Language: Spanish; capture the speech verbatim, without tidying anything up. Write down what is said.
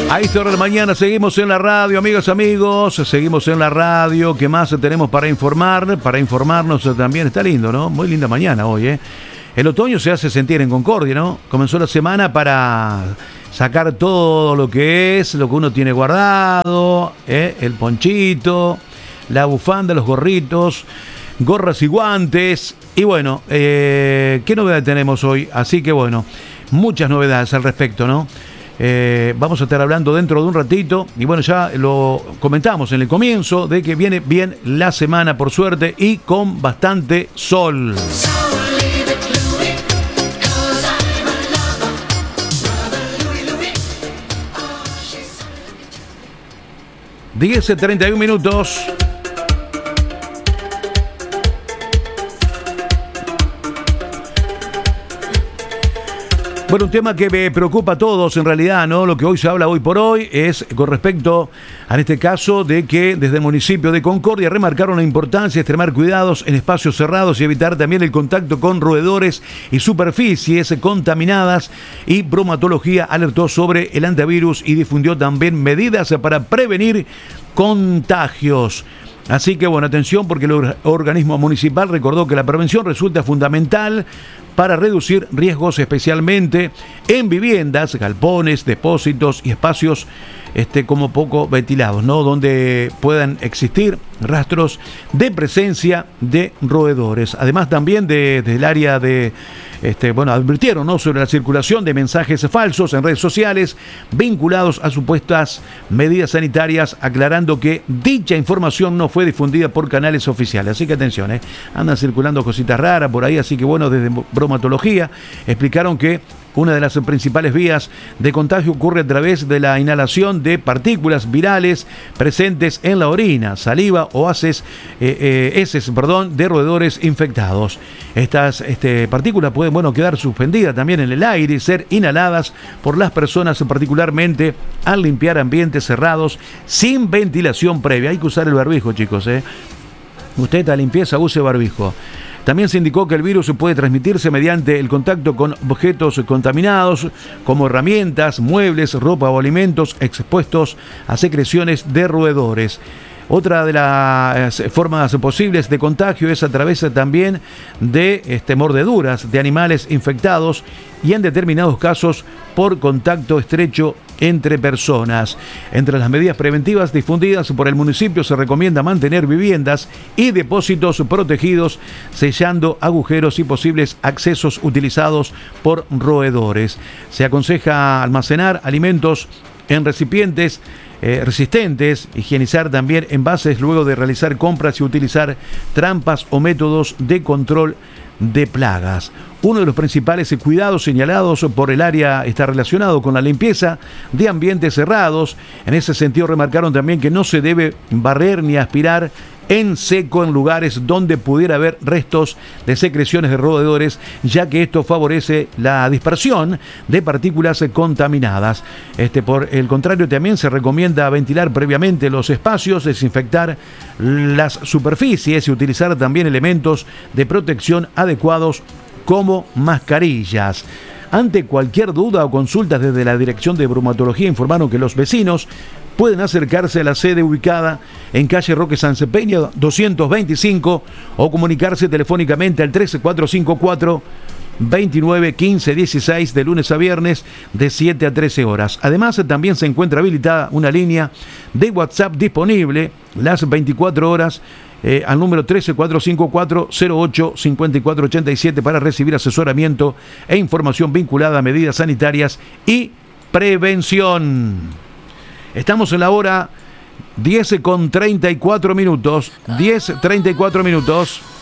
A esta hora de la mañana seguimos en la radio, amigas, amigos, seguimos en la radio. ¿Qué más tenemos para informar? Para informarnos también, está lindo, ¿no? Muy linda mañana hoy, ¿eh? El otoño se hace sentir en Concordia, ¿no? Comenzó la semana para sacar todo lo que es, lo que uno tiene guardado, ¿eh? El ponchito, la bufanda, los gorritos, gorras y guantes. Y bueno, eh, ¿qué novedad tenemos hoy? Así que bueno, muchas novedades al respecto, ¿no? Eh, vamos a estar hablando dentro de un ratito y bueno, ya lo comentamos en el comienzo de que viene bien la semana por suerte y con bastante sol. diez treinta y uno minutos. Bueno, un tema que me preocupa a todos en realidad, ¿no? Lo que hoy se habla hoy por hoy es con respecto a este caso de que desde el municipio de Concordia remarcaron la importancia de extremar cuidados en espacios cerrados y evitar también el contacto con roedores y superficies contaminadas, y bromatología alertó sobre el antivirus y difundió también medidas para prevenir contagios. Así que bueno, atención, porque el organismo municipal recordó que la prevención resulta fundamental para reducir riesgos, especialmente en viviendas, galpones, depósitos y espacios este, como poco ventilados, ¿no? Donde puedan existir rastros de presencia de roedores. Además también desde de, el área de, este, bueno, advirtieron, ¿no?, sobre la circulación de mensajes falsos en redes sociales vinculados a supuestas medidas sanitarias, aclarando que dicha información no fue difundida por canales oficiales. Así que atención, ¿eh? Andan circulando cositas raras por ahí, así que bueno, desde bromatología explicaron que una de las principales vías de contagio ocurre a través de la inhalación de partículas virales presentes en la orina, saliva o haces, eh, eh, heces perdón, de roedores infectados. Estas este, partículas pueden bueno, quedar suspendidas también en el aire y ser inhaladas por las personas, particularmente al limpiar ambientes cerrados sin ventilación previa. Hay que usar el barbijo, chicos, ¿eh? Usted a limpieza use barbijo. También se indicó que el virus puede transmitirse mediante el contacto con objetos contaminados, como herramientas, muebles, ropa o alimentos expuestos a secreciones de roedores. Otra de las formas posibles de contagio es a través también de este, mordeduras de animales infectados y en determinados casos por contacto estrecho entre personas. Entre las medidas preventivas difundidas por el municipio se recomienda mantener viviendas y depósitos protegidos, sellando agujeros y posibles accesos utilizados por roedores. Se aconseja almacenar alimentos en recipientes eh, resistentes, higienizar también envases luego de realizar compras y utilizar trampas o métodos de control de plagas. Uno de los principales cuidados señalados por el área está relacionado con la limpieza de ambientes cerrados. En ese sentido remarcaron también que no se debe barrer ni aspirar en seco en lugares donde pudiera haber restos de secreciones de roedores, ya que esto favorece la dispersión de partículas contaminadas. Este, por el contrario, también se recomienda ventilar previamente los espacios, desinfectar las superficies y utilizar también elementos de protección adecuados como mascarillas. Ante cualquier duda o consulta desde la Dirección de Bromatología informaron que los vecinos pueden acercarse a la sede ubicada en calle Roque Sancepeña doscientos veinticinco o comunicarse telefónicamente al trece cuatrocientos cincuenta y cuatro veintinueve quince dieciséis de lunes a viernes de siete a trece horas. Además, también se encuentra habilitada una línea de WhatsApp disponible las veinticuatro horas eh, al número trece cuatrocientos cincuenta y cuatro cero ocho cincuenta y cuatro ochenta y siete para recibir asesoramiento e información vinculada a medidas sanitarias y prevención. Estamos en la hora diez con treinta y cuatro minutos. diez treinta y cuatro minutos.